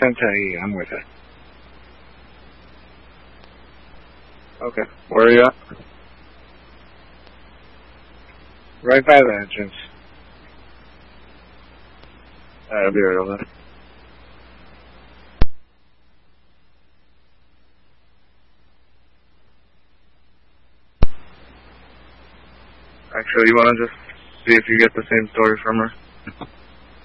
1010E. I'm with it. Okay. Where are you at? Right by the entrance. I'll be right over there. Actually, you want to just see if you get the same story from her?